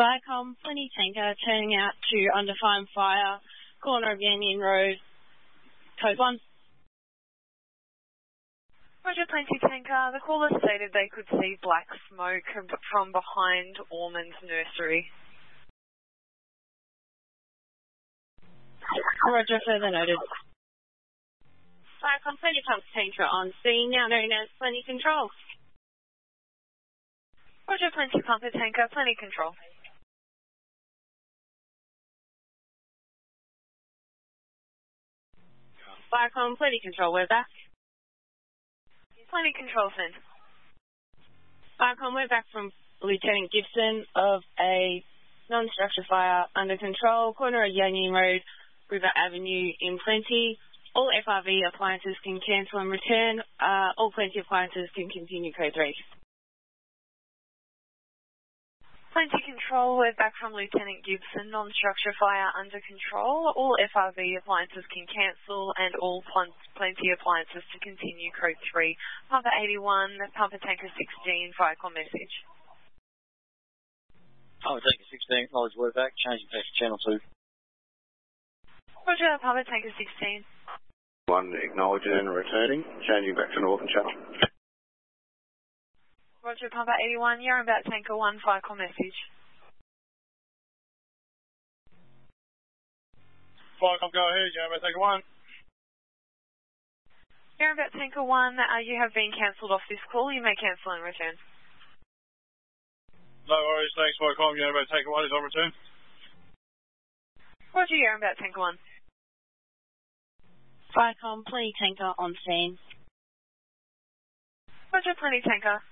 Viacom, Plenty Tanker, turning out to undefined fire, corner of Union Road, code 1. Roger, Plenty Tanker. The caller stated they could see black smoke from behind Ormond's nursery. Roger, further noted. Viacom, Plenty Tanker on scene, now known as Plenty Control. Roger, Plenty Pumper Tanker, Plenty Control. Viacom, Plenty Control, we're back. Plenty Control, send. Viacom, we're back from Lieutenant Gibson of a non-structure fire under control, corner of Union Road, River Avenue in Plenty. All FRV appliances can cancel and return. All Plenty appliances can continue code 3. Plenty Control, we're back from Lieutenant Gibson, non-structure fire under control. All FRV appliances can cancel and all Plenty appliances to continue code 3. Pumper 81, Pumper Tanker 16, Viacom message. Pumper Tanker 16, acknowledge we're back, changing back to channel 2. Roger, Pumper Tanker 16. 1, acknowledging and returning, changing back to Northern Channel. Roger, Pumper 81, you're about Tanker 1, Viacom message. Viacom, go ahead, you're about Tanker 1. You're about Tanker 1, you have been cancelled off this call, you may cancel and return. No worries, thanks Viacom, you're about Tanker 1 is on return. Roger, you're about Tanker 1. Viacom, Plenty Tanker on scene. Roger, Plenty Tanker.